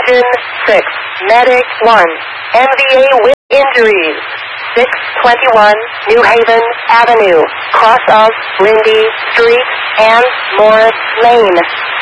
Engine 6, Medic 1, MVA with injuries. 621 New Haven Avenue, cross of Lindy Street and Morris Lane.